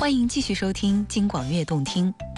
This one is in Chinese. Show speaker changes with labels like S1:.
S1: 欢迎继续收听京广乐动听。